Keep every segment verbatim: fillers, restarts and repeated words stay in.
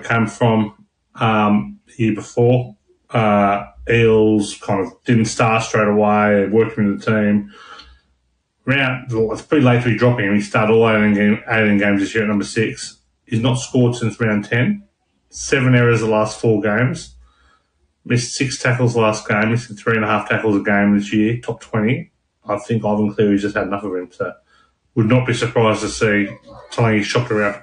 came from um, the year before. Uh, Eels kind of didn't start straight away, worked him in the team. Round, it's pretty late to be dropping him. He started all eighteen, game, eighteen games this year at number six. He's not scored since round ten. Seven errors the last four games. Missed six tackles last game. Missing three and a half tackles a game this year. Top twenty. I think Ivan Cleary's just had enough of him. So would not be surprised to see Talangi shopped around.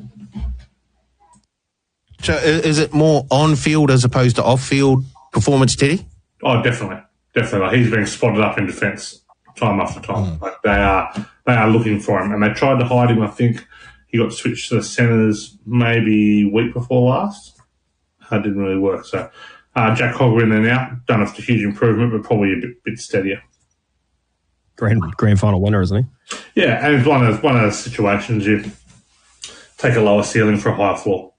So is it more on-field as opposed to off-field performance, Teddy? Oh, definitely. Definitely. Like, he's been spotted up in defence time after time. Mm. Like they are they are looking for him. And they tried to hide him. I think he got switched to the centres maybe week before last. That didn't really work. So uh, Jack Hogger in there now. Done a huge improvement, but probably a bit, bit steadier. Grand, grand final winner, isn't he? Yeah, and it's one of, one of those situations you take a lower ceiling for a higher floor.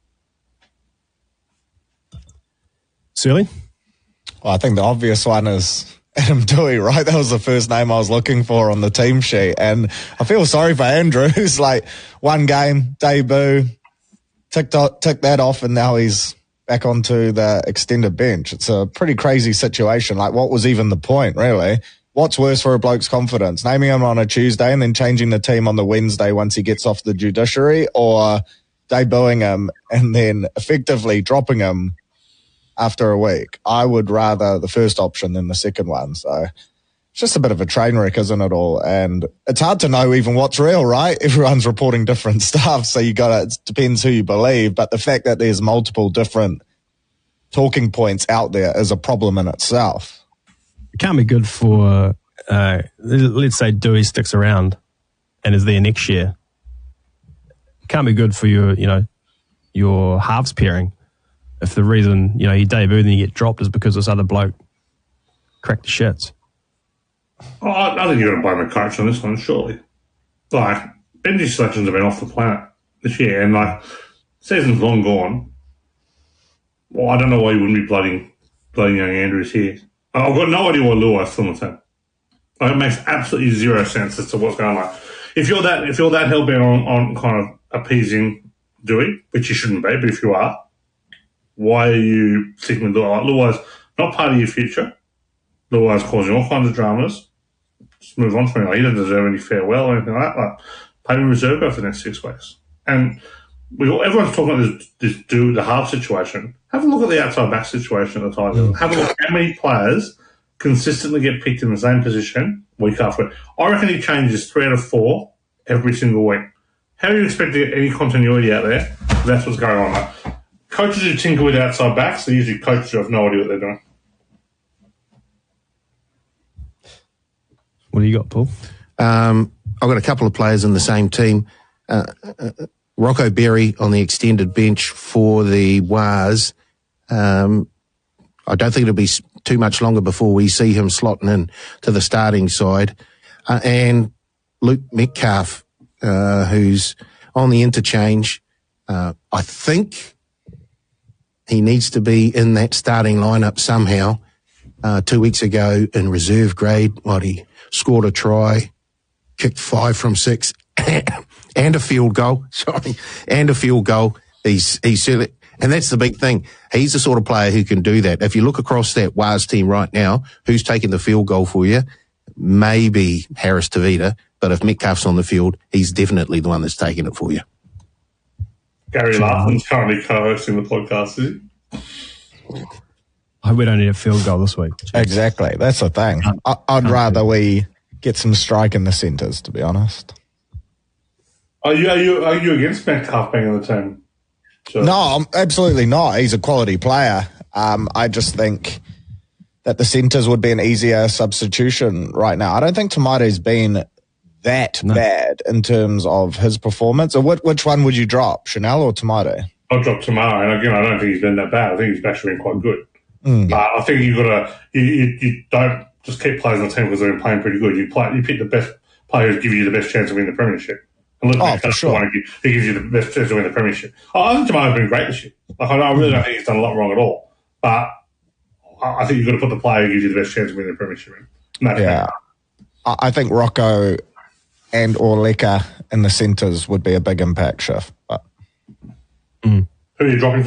Sealy? Well, I think the obvious one is Adam Dewey, right? That was the first name I was looking for on the team sheet. And I feel sorry for Andrew, who's like one game, debut, ticked, ticked that off, and now he's back onto the extended bench. It's a pretty crazy situation. Like, what was even the point, really? What's worse for a bloke's confidence? Naming him on a Tuesday and then changing the team on the Wednesday once he gets off the judiciary, or debuting him and then effectively dropping him after a week? I would rather the first option than the second one. So it's just a bit of a train wreck, isn't it all? And it's hard to know even what's real, right? Everyone's reporting different stuff. So you got to, it depends who you believe. But the fact that there's multiple different talking points out there is a problem in itself. It can't be good for, uh, let's say Dewey sticks around and is there next year. It can't be good for your, you know, your halves pairing. If the reason, you know, you debut and you get dropped is because this other bloke cracked the shits. Oh, I think you've got to blame the coach on this one, surely. Like, Benji selections have been off the planet this year, and, like, season's long gone. Well, I don't know why you wouldn't be blooding, blooding young Andrews here. I've got no idea why Luai's still on the team. Like, it makes absolutely zero sense as to what's going on. If you're that, if you're that hell-bent on, on kind of appeasing Dewey, which you shouldn't be, but if you are, why are you sticking with Luai? Like, Luai's not part of your future. Luai's causing all kinds of dramas. Just move on from him. Like, he doesn't deserve any farewell or anything like that. Like, pay him reserve for the next six weeks. And we all, everyone's talking about this, this dude, the half situation. Have a look at the outside back situation at the Tigers. Mm. Have a look at how many players consistently get picked in the same position week after week. I reckon he changes three out of four every single week. How do you expect to get any continuity out there? That's what's going on. Like, coaches who tinker with outside backs, they're usually coaches who have no idea what they're doing. What do you got, Paul? Um, I've got a couple of players in the same team. Uh, uh, Rocco Berry on the extended bench for the Wars. Um, I don't think it'll be too much longer before we see him slotting in to the starting side. Uh, and Luke Metcalf, uh, who's on the interchange. Uh, I think he needs to be in that starting lineup somehow. Uh, two weeks ago in reserve grade, what, he scored a try, kicked five from six, and a field goal. Sorry, and a field goal. He's he's certainly, and that's the big thing. He's the sort of player who can do that. If you look across that Wars team right now, who's taking the field goal for you? Maybe Harris Tavita, but if Metcalf's on the field, he's definitely the one that's taking it for you. Gary Larson's currently co-hosting the podcast, is he? I hope we don't need a field goal this week. Jeez. Exactly. That's the thing. I, I'd rather we get some strike in the centres, to be honest. Are you are you are you against Metcalf being on the team? Sure. No, I'm absolutely not. He's a quality player. Um, I just think that the centres would be an easier substitution right now. I don't think Tamate's been that no. bad in terms of his performance. Or what, which one would you drop, Chanel or Tamate? I'll drop Tamate, and again, I don't think he's been that bad. I think he's actually been quite good. Mm. Uh, I think you've got to you, you, you don't just keep players on the team because they're playing pretty good. You play, you pick the best players who give you the best chance to win the premiership. And look, oh, for sure. Who gives you the best chance to win the premiership? Oh, I think Tamate's been great this year. Like, I really don't think he's done a lot wrong at all. But I think you've got to put the player who gives you the best chance to win the premiership in. Yeah. I think Rocco and or Leka in the centres would be a big impact shift. But. Mm. Who are you dropping for?